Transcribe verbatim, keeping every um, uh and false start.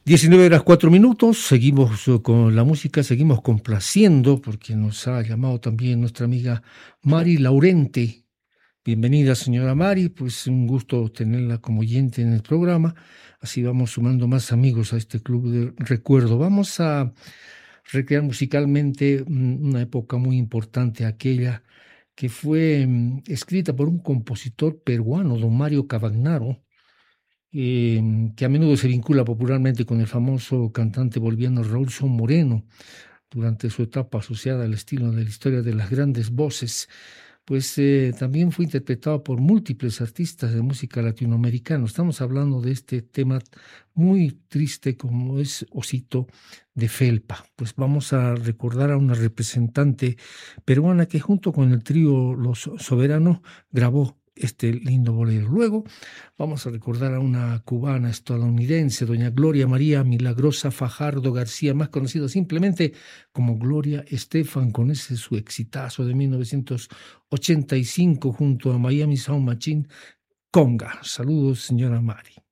diecinueve horas cuatro minutos, seguimos eh, con la música, seguimos complaciendo porque nos ha llamado también nuestra amiga Mari Laurente. Bienvenida, señora Mari, pues un gusto tenerla como oyente en el programa. Así vamos sumando más amigos a este club de recuerdo. Vamos a recrear musicalmente mm, una época muy importante, aquella que fue mm, escrita por un compositor peruano, don Mario Cavagnaro, eh, que a menudo se vincula popularmente con el famoso cantante boliviano Raúl Moreno durante su etapa asociada al estilo de la historia de las grandes voces. Pues eh, también fue interpretado por múltiples artistas de música latinoamericana. Estamos hablando de este tema muy triste como es Osito de Felpa. Pues vamos a recordar a una representante peruana que junto con el trío Los Soberanos grabó este lindo bolero. Luego vamos a recordar a una cubana estadounidense, doña Gloria María Milagrosa Fajardo García, más conocida simplemente como Gloria Estefan, con ese su exitazo de mil novecientos ochenta y cinco junto a Miami Sound Machine, Conga. Saludos, señora Mari.